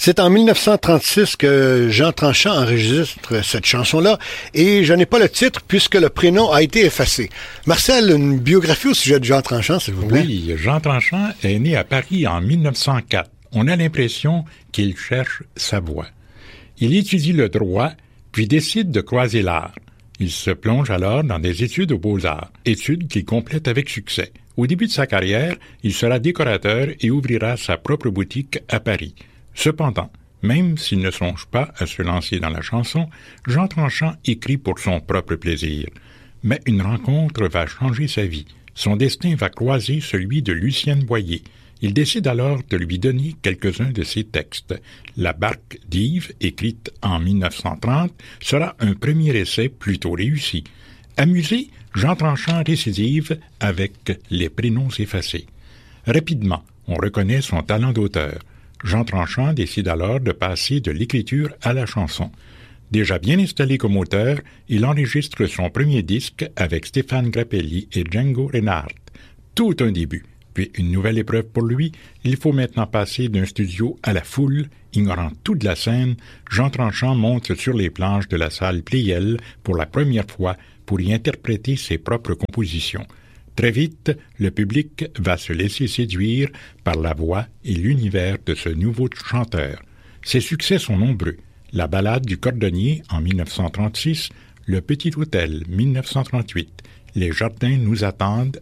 C'est en 1936 que Jean Tranchant enregistre cette chanson-là, et je n'ai pas le titre puisque le prénom a été effacé. Marcel, une biographie au sujet de Jean Tranchant, s'il vous plaît. Oui, Jean Tranchant est né à Paris en 1904. On a l'impression qu'il cherche sa voie. Il étudie le droit, puis décide de croiser l'art. Il se plonge alors dans des études aux Beaux-Arts, études qu'il complète avec succès. Au début de sa carrière, il sera décorateur et ouvrira sa propre boutique à Paris. Cependant, même s'il ne songe pas à se lancer dans la chanson, Jean Tranchant écrit pour son propre plaisir. Mais une rencontre va changer sa vie. Son destin va croiser celui de Lucienne Boyer. Il décide alors de lui donner quelques-uns de ses textes. La barque d'Yves, écrite en 1930, sera un premier essai plutôt réussi. Amusé, Jean Tranchant récidive avec les prénoms effacés. Rapidement, on reconnaît son talent d'auteur. Jean Tranchant décide alors de passer de l'écriture à la chanson. Déjà bien installé comme auteur, il enregistre son premier disque avec Stéphane Grappelli et Django Reinhardt. Tout un début. Puis une nouvelle épreuve pour lui, il faut maintenant passer d'un studio à la foule. Ignorant tout de la scène, Jean Tranchant monte sur les planches de la salle Pleyel pour la première fois pour y interpréter ses propres compositions. Très vite, le public va se laisser séduire par la voix et l'univers de ce nouveau chanteur. Ses succès sont nombreux. La ballade du cordonnier en 1936, Le Petit Hôtel 1938, Les Jardins nous attendent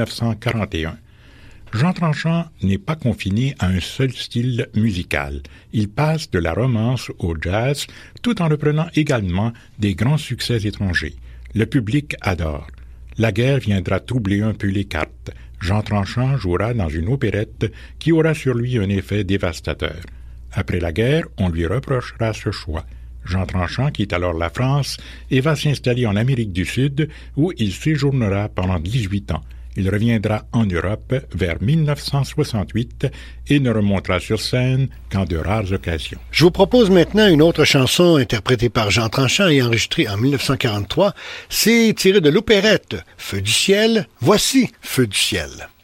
1941. Jean Tranchant n'est pas confiné à un seul style musical. Il passe de la romance au jazz, tout en reprenant également des grands succès étrangers. Le public adore. La guerre viendra troubler un peu les cartes. Jean Tranchant jouera dans une opérette qui aura sur lui un effet dévastateur. Après la guerre, on lui reprochera ce choix. Jean Tranchant quitte alors la France et va s'installer en Amérique du Sud où il séjournera pendant 18 ans. Il reviendra en Europe vers 1968 et ne remontera sur scène qu'en de rares occasions. Je vous propose maintenant une autre chanson interprétée par Jean Tranchant et enregistrée en 1943. C'est tiré de l'opérette Feu du ciel. Voici Feu du ciel.